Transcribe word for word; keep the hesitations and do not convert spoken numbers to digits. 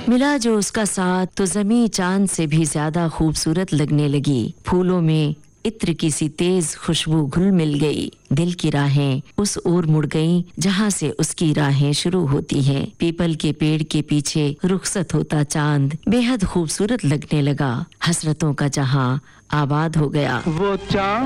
मिला जो उसका साथ तो ज़मीं चांद से भी ज्यादा खूबसूरत लगने लगी। फूलों में इत्र की सी तेज खुशबू घुल मिल गई। दिल की राहें उस ओर मुड़ गईं जहां से उसकी राहें शुरू होती हैं। पीपल के पेड़ के पीछे रुखसत होता चांद बेहद खूबसूरत लगने लगा। हसरतों का जहां आबाद हो गया। वो चांद